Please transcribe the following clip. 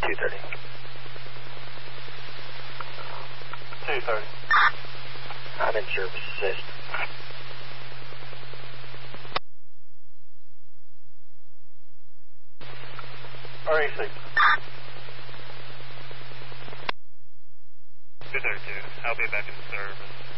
230. 230. I'm in service assist. RAC. 232. I'll be back in service.